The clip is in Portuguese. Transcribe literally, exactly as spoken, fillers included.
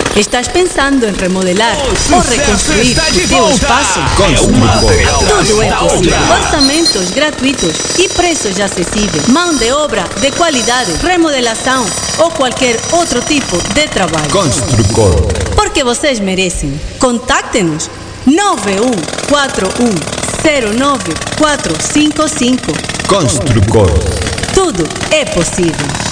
Estás pensando em remodelar O ou sucesso reconstruir está de o teu volta. espaço? Construcor. Tudo é Está possível. outra. Orçamentos gratuitos e preços acessíveis. Mão de obra de qualidade, remodelação ou qualquer outro tipo de trabalho. Construcor. Porque vocês merecem. Contacte-nos nove um quatro um zero nove quatro cinco cinco. Construcor. Tudo é possível.